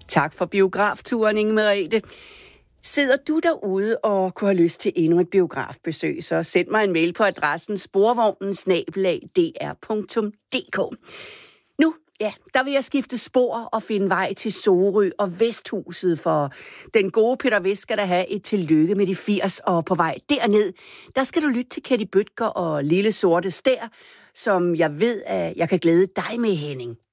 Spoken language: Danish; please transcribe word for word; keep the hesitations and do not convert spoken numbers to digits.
Tak for biografturen, Inge Merete. Sidder du derude og kunne have lyst til endnu et biografbesøg, så send mig en mail på adressen sporvognen snabel-a d r punktum d k. Nu, ja, der vil jeg skifte spor og finde vej til Sorø og Vesthuset, for den gode Peter Vest skal da have et tillykke med de firs, og på vej derned, der skal du lytte til Ketty Bøtger og Lille Sorte Stær, som jeg ved, at jeg kan glæde dig med, Henning.